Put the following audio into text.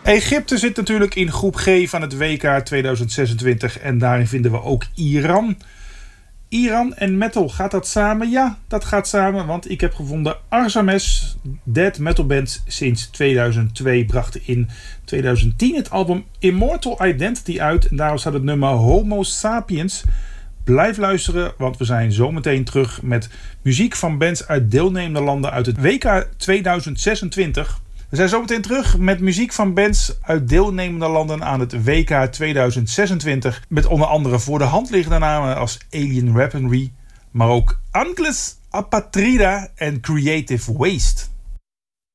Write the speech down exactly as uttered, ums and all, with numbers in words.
Egypte zit natuurlijk in groep G van het W K tweeduizend zesentwintig en daarin vinden we ook Iran. Iran en metal, gaat dat samen? Ja, dat gaat samen, want ik heb gevonden Arsames, death metal band sinds tweeduizend twee, brachten in tweeduizend tien het album Immortal Identity uit en daarop staat het nummer Homo Sapiens. Blijf luisteren, want we zijn zometeen terug met muziek van bands uit deelnemende landen uit het W K tweeduizend zesentwintig. We zijn zometeen terug met muziek van bands uit deelnemende landen aan het W K tweeduizend zesentwintig. Met onder andere voor de hand liggende namen als Alien Weaponry, maar ook Ankles Apatrida en Creative Waste.